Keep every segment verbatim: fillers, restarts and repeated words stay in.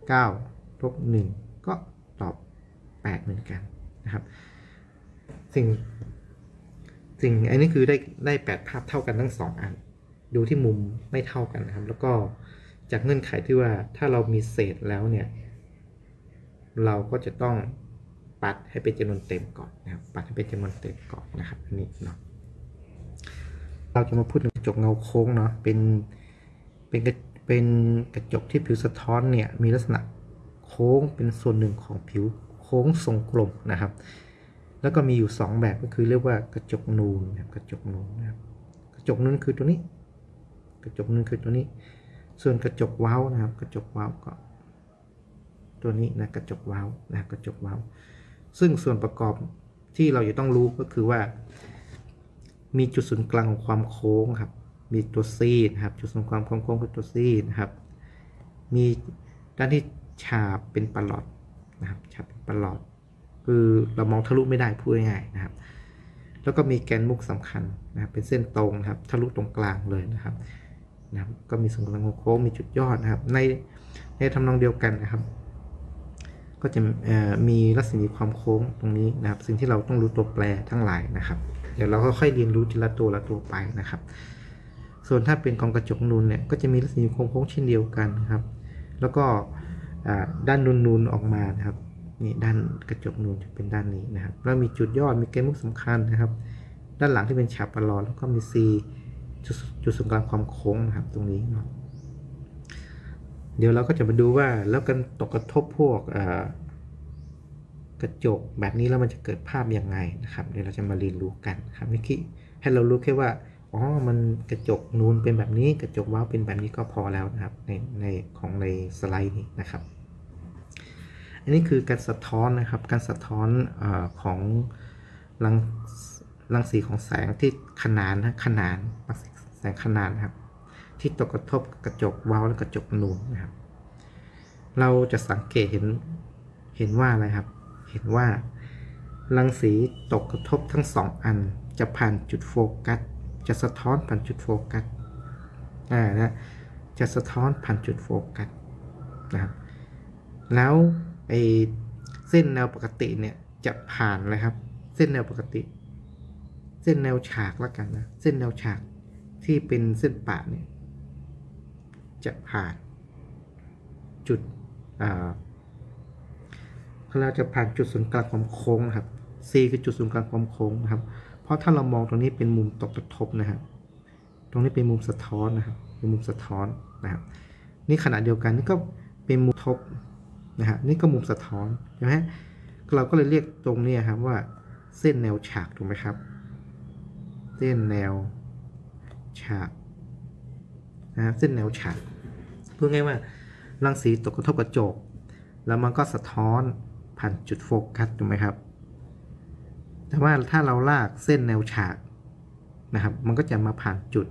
เก้าลบหนึ่งก็ตอบแปดเหมือนกันนะครับสิ่งสิ่งอันนี้คือได้ได้แปดภาพเท่ากันทั้งสองอันดูที่มุมไม่เท่ากันนะครับแล้วก็จากเงื่อนไขที่ว่าถ้าเรามีเศษแล้วเนี่ยเราก็จะต้องปัดให้เป็นจำนวนเต็มก่อนนะครับปัดให้เป็นจำนวนเต็มก่อนนะครับอันนี้เนาะเราจะมาพูดถึงกระจกเงาโค้งเนาะเป็นเป็นเป็นกระจกที่ผิวสะท้อนเนี่ยมีลักษณะโค้งเป็นส่วนหนึ่งของผิวโค้งทรงกลมนะครับแล้วก็มีอยู่สองแบบก็คือเรียกว่ากระจกนูนนะครับกระจกนูนนะครับกระจกนูนคือตัวนี้กระจกนูนคือตัวนี้ส่วนกระจกเว้านะครับกระจกเว้าก็ตัวนี้นะกระจกเว้านะกระจกเว้าซึ่งส่วนประกอบที่เราจะต้องรู้ก็คือว่ามีจุดศูนย์กลางของความโค้งครับมีตัว C นะครับจุดศูนย์กลางความโค้งคือตัว C นะครับมีด้านที่ฉาบเป็นปลอดนะครับฉาบเป็นปลอดคือเรามองทะลุไม่ได้พูดง่ายๆนะครับแล้วก็มีแกนมุกสำคัญนะครับเป็นเส้นตรงนะครับทะลุตรงกลางเลยนะครับนะครับก็มีศูนย์กลางโค้งมีจุดยอดนะครับในในทำนองเดียวกันนะครับก็จะมีรัศมีความโค้งตรงนี้นะครับสิ่งที่เราต้องรู้ตัวแปรทั้งหลายนะครับเดี๋ยวเราก็ค่อยเรียนรู้ทีละตัวละตัวไปนะครับส่วนถ้าเป็นกองกระจกนูนเนี่ยก็จะมีรัศมีโค้งๆเช่นเดียวกันครับแล้วก็ด้านนูนๆออกมานะครับนี่ด้านกระจกนูนจะเป็นด้านนี้นะครับแล้วมีจุดยอดมีแกนมุกสำคัญนะครับด้านหลังที่เป็นฉาบประหลอดแล้วก็มี C จุดจุดศูนย์กลางความโค้งนะครับตรงนี้เนาะเดี๋ยวเราก็จะมาดูว่าแล้วกันตกกระทบพวกกระจกแบบนี้แล้วมันจะเกิดภาพยังไงนะครับเดี๋ยวเราจะมาเรียนรู้กันครับเมื่อกี้ให้เรารู้แค่ว่าอ๋อมันกระจกนูนเป็นแบบนี้กระจกว้าวเป็นแบบนี้ก็พอแล้วนะครับในในของในสไลด์นี้นะครับอันนี้คือการสะท้อนนะครับการสะท้อนอของรังรังสีของแสงที่ขนานนะขนานแสงขนานนะครับที่ตกกระทบกระจกว้าวและกระจกนูนนะครับเราจะสังเกตเห็นเห็นว่าอะไรครับเห็นว่ารังสีตกกระทบทั้งสองอันจะผ่านจุดโฟกัสจะสะท้อนผ่านจุดโฟกัสอ่านะจะสะท้อนผ่านจุดโฟกัสนะครับแล้วไอเส้นแนวปกติเนี่ยจะผ่านเลยครับเส้นแนวปกติเส้นแนวฉากแล้วกันนะเส้นแนวฉากที่เป็นเส้นปะเนี่ยจะผ่านจุดอ่าเราจะผ่านจุดศูนย์กลางความโค้งนะครับ C คือจุดศูนย์กลางความโค้งนะครับเพราะถ้าเรามองตรงนี้เป็นมุมตกกระทบนะครับตรงนี้เป็นมุมสะท้อนนะครับเป็นมุมสะท้อนนะครับนี่ขณะเดียวกันนี่ก็เป็นมุมทบนะครับนี่ก็มุมสะท้อนใช่ไหมเราก็เลยเรียกตรงนี้ครับว่าเส้นแนวฉากถูกไหมครับเส้นแนวฉากนะครับเส้นแนวฉากพูดง่ายว่ารังสีตกกระทบกระจกแล้วมันก็สะท้อนผ่านจุดโฟกัสถูกไหมครับแต่ว่าถ้าเราลากเส้นแนวฉากนะครับมันก็จะมาผ่านจุด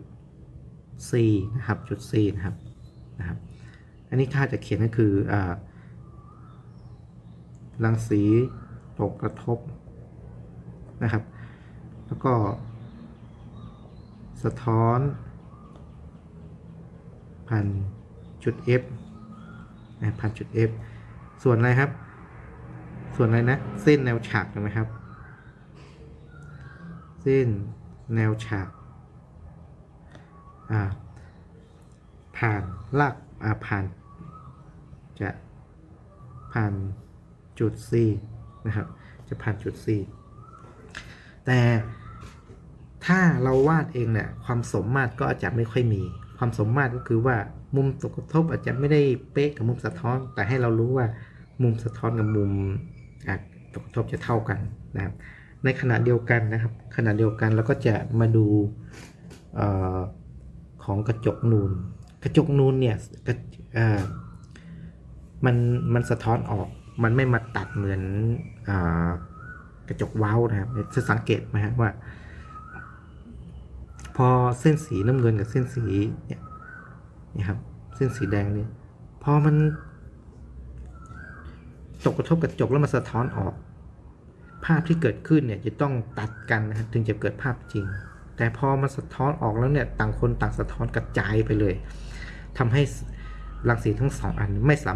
C นะครับจุด C นะครับนะครับอันนี้ถ้าจะเขียนก็คืออ่ารังสีตกกระทบนะครับแล้วก็สะท้อนผ่านจุด F นะผ่านจุด F ส่วนอะไรครับส่วนอะไรนะเส้นแนวฉากถูกไหมครับเส้นแนวฉากอ่าผ่านลากอ่าผ่านจะผ่านจุด C นะครับจะผ่านจุด C แต่ถ้าเราวาดเองเนี่ยความสมมาตรก็อาจจะไม่ค่อยมีความสมมาตรก็คือว่ามุมตกกระทบอาจจะไม่ได้เป๊ะกับมุมสะท้อนแต่ให้เรารู้ว่ามุมสะท้อนกับมุมตกกระทบจะเท่ากันนะครับในขณะเดียวกันนะครับขณะเดียวกันเราก็จะมาดูออของกระจกนูนกระจกนูนเนี่ยมันมันสะท้อนออกมันไม่มาตัดเหมือนอกระจกเว้านะครับจะสังเกตไหมครับว่าพอเส้นสีน้ำเงินกับเส้นสีเนี่ยนี่ครับเส้นสีแดงนี่พอมันตกกระทบกระจกแล้วมันสะท้อนออกภาพที่เกิดขึ้นเนี่ยจะต้องตัดกันนะครับถึงจะเกิดภาพจริงแต่พอมันสะท้อนออกแล้วเนี่ยต่างคนต่างสะท้อนกระจายไปเลยทำให้รังสีทั้งสองอันไม่สามารถ